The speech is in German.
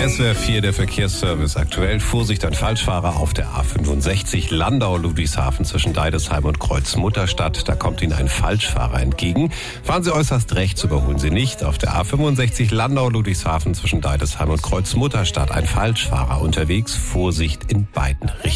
SWR 4, der Verkehrsservice. Aktuell Vorsicht an Falschfahrer auf der A65 Landau-Ludwigshafen zwischen Deidesheim und Kreuz-Mutterstadt. Da kommt Ihnen ein Falschfahrer entgegen. Fahren Sie äußerst rechts, überholen Sie nicht. Auf der A65 Landau-Ludwigshafen zwischen Deidesheim und Kreuz-Mutterstadt ein Falschfahrer unterwegs. Vorsicht in beiden Richtungen.